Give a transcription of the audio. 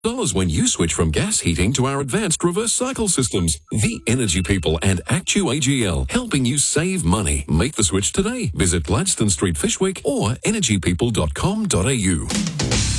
when you switch from gas heating to our advanced reverse cycle systems. The Energy People and ActuAGL, helping you save money. Make the switch today. Visit Gladstone Street, Fishwick, or energypeople.com.au.